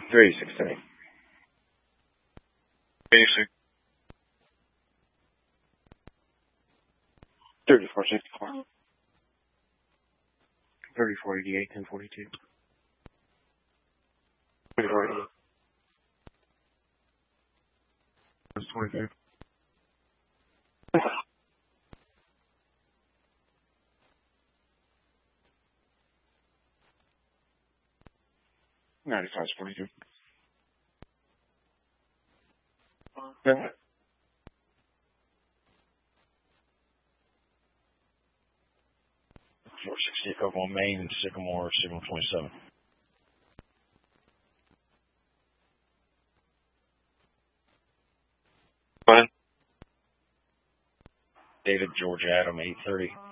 386 to me. 86. 3464. 3488, 1042. 3488. That's 22. $95's 42. Yeah. 460 Kokomo, Maine, Sycamore, signal 27. Go ahead. David, Georgia, Adam, 830.